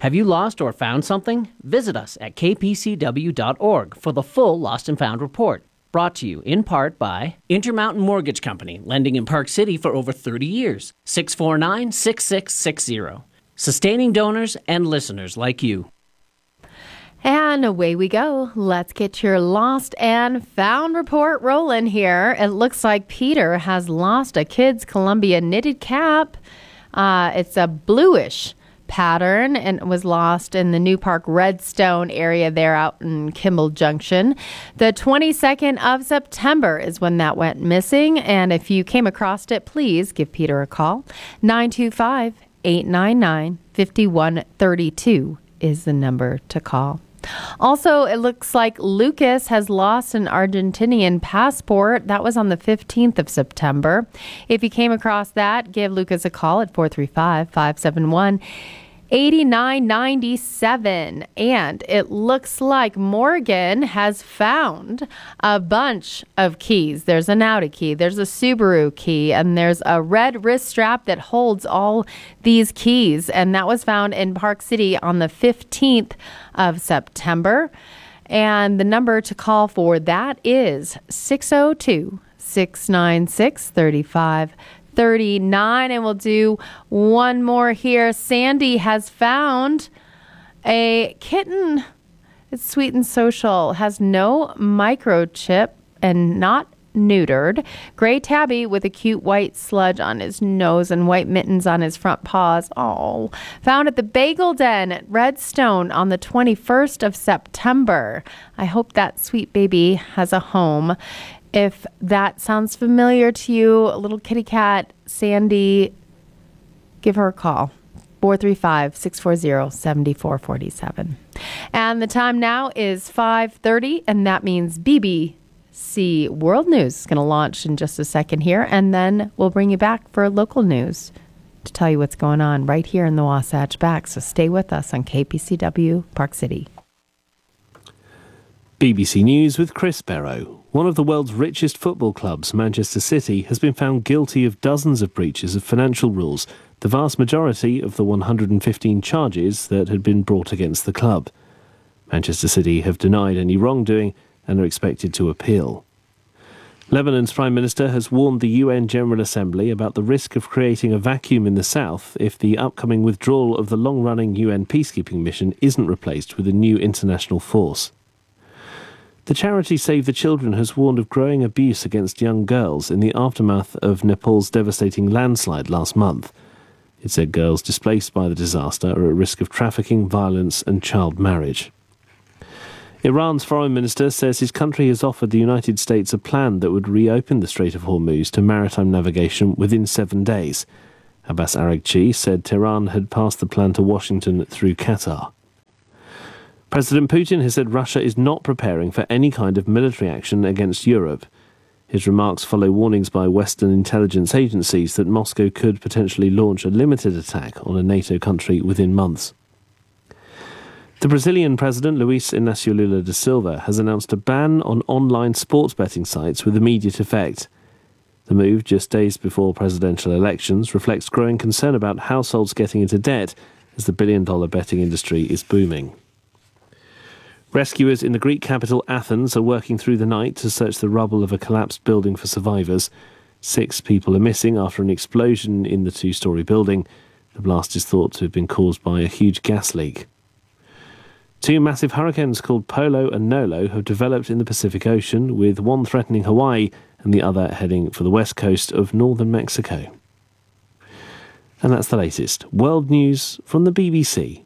Have you lost or found something? Visit us at kpcw.org for the full Lost and Found report. Brought to you in part by Intermountain Mortgage Company, lending in Park City for over 30 years. 649-6660. Sustaining donors and listeners like you. And away we go. Let's get your Lost and Found report rolling here. It looks like Peter has lost a kid's Columbia knitted cap. It's a bluish pattern and was lost in the New Park Redstone area there out in Kimball Junction. The 22nd of September is when that went missing. And if you came across it, please give Peter a call. 925-899-5132 is the number to call. Also, it looks like Lucas has lost an Argentinian passport. That was on the 15th of September. If you came across that, give Lucas a call at 435-571-8997. And it looks like Morgan has found a bunch of keys. There's an Audi key, there's a Subaru key, and there's a red wrist strap that holds all these keys. And that was found in Park City on the 15th of September. And the number to call for that is 602-696-3539. And we'll do one more here. Sandy has found a kitten. It's sweet and social, has no microchip and not neutered. Gray tabby with a cute white sludge on his nose and white mittens on his front paws. Oh, found at the Bagel Den at Redstone on the 21st of September. I hope that sweet baby has a home. If that sounds familiar to you, a little kitty cat, Sandy, give her a call. 435-640-7447. And the time now is 5:30, and that means BBC World News is going to launch in just a second here, and then we'll bring you back for local news to tell you what's going on right here in the Wasatch Back. So stay with us on KPCW Park City. BBC News with Chris Barrow. One of the world's richest football clubs, Manchester City, has been found guilty of dozens of breaches of financial rules, the vast majority of the 115 charges that had been brought against the club. Manchester City have denied any wrongdoing and are expected to appeal. Lebanon's Prime Minister has warned the UN General Assembly about the risk of creating a vacuum in the south if the upcoming withdrawal of the long-running UN peacekeeping mission isn't replaced with a new international force. The charity Save the Children has warned of growing abuse against young girls in the aftermath of Nepal's devastating landslide last month. It said girls displaced by the disaster are at risk of trafficking, violence and child marriage. Iran's foreign minister says his country has offered the United States a plan that would reopen the Strait of Hormuz to maritime navigation within 7 days. Abbas Araghchi said Tehran had passed the plan to Washington through Qatar. President Putin has said Russia is not preparing for any kind of military action against Europe. His remarks follow warnings by Western intelligence agencies that Moscow could potentially launch a limited attack on a NATO country within months. The Brazilian president, Luiz Inácio Lula da Silva, has announced a ban on online sports betting sites with immediate effect. The move, just days before presidential elections, reflects growing concern about households getting into debt as the billion-dollar betting industry is booming. Rescuers in the Greek capital Athens are working through the night to search the rubble of a collapsed building for survivors. 6 people are missing after an explosion in the 2-storey building. The blast is thought to have been caused by a huge gas leak. 2 massive hurricanes called Polo and Nolo have developed in the Pacific Ocean, with one threatening Hawaii and the other heading for the west coast of northern Mexico. And that's the latest. World news from the BBC.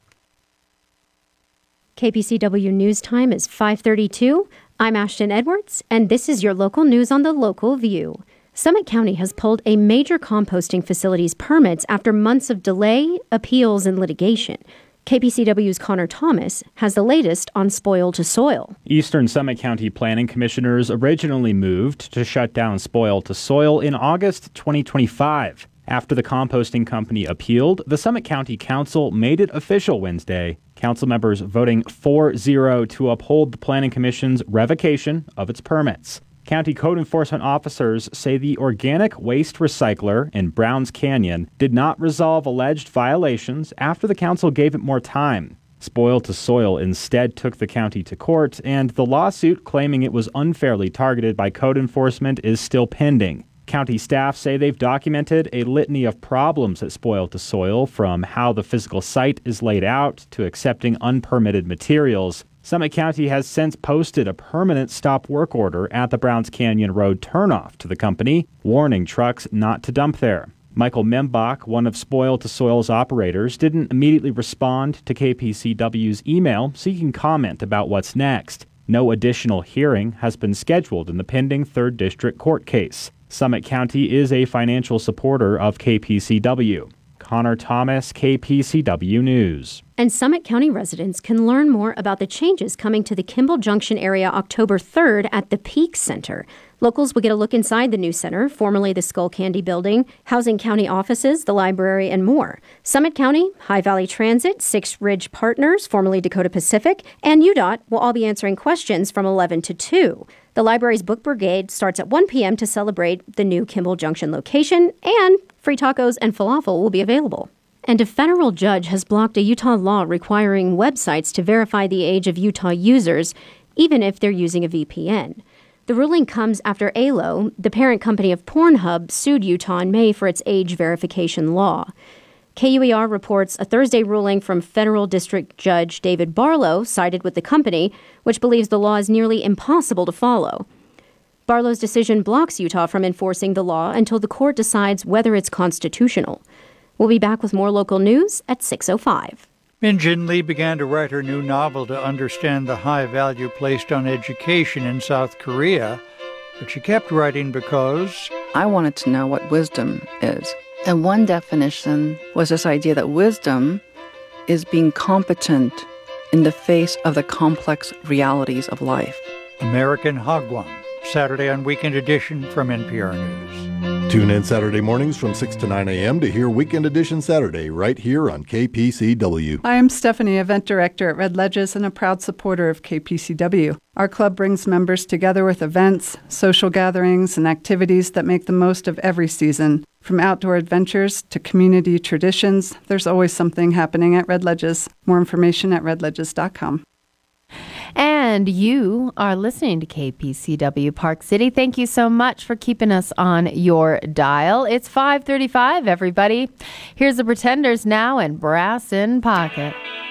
KPCW News Time is 5:32. I'm Ashton Edwards, and this is your local news on the Local View. Summit County has pulled a major composting facility's permits after months of delay, appeals, and litigation. KPCW's Connor Thomas has the latest on Spoil to Soil. Eastern Summit County Planning Commissioners originally moved to shut down Spoil to Soil in August 2025. After the composting company appealed, the Summit County Council made it official Wednesday. Council members voting 4-0 to uphold the Planning Commission's revocation of its permits. County code enforcement officers say the organic waste recycler in Browns Canyon did not resolve alleged violations after the council gave it more time. Spoil to Soil instead took the county to court, and the lawsuit claiming it was unfairly targeted by code enforcement is still pending. County staff say they've documented a litany of problems at Spoil to Soil, from how the physical site is laid out to accepting unpermitted materials. Summit County has since posted a permanent stop work order at the Browns Canyon Road turnoff to the company, warning trucks not to dump there. Michael Membach, one of Spoil to Soil's operators, didn't immediately respond to KPCW's email seeking comment about what's next. No additional hearing has been scheduled in the pending 3rd District Court case. Summit County is a financial supporter of KPCW. Connor Thomas, KPCW News. And Summit County residents can learn more about the changes coming to the Kimball Junction area October 3rd at the Peak Center. Locals will get a look inside the new center, formerly the Skull Candy Building, housing county offices, the library, and more. Summit County, High Valley Transit, Six Ridge Partners, formerly Dakota Pacific, and UDOT will all be answering questions from 11 to 2. The library's Book Brigade starts at 1 p.m. to celebrate the new Kimball Junction location, and free tacos and falafel will be available. And a federal judge has blocked a Utah law requiring websites to verify the age of Utah users, even if they're using a VPN. The ruling comes after ALO, the parent company of Pornhub, sued Utah in May for its age verification law. KUER reports a Thursday ruling from Federal District Judge David Barlow sided with the company, which believes the law is nearly impossible to follow. Barlow's decision blocks Utah from enforcing the law until the court decides whether it's constitutional. We'll be back with more local news at 6:05. Min Jin Lee began to write her new novel to understand the high value placed on education in South Korea, but she kept writing because I wanted to know what wisdom is. And one definition was this idea that wisdom is being competent in the face of the complex realities of life. American Hagwon, Saturday on Weekend Edition from NPR News. Tune in Saturday mornings from 6 to 9 a.m. to hear Weekend Edition Saturday right here on KPCW. I am Stephanie, event director at Red Ledges and a proud supporter of KPCW. Our club brings members together with events, social gatherings, and activities that make the most of every season. From outdoor adventures to community traditions, there's always something happening at Red Ledges. More information at redledges.com. And you are listening to KPCW Park City. Thank you so much for keeping us on your dial. It's 5:35, everybody. Here's the Pretenders now and Brass in Pocket.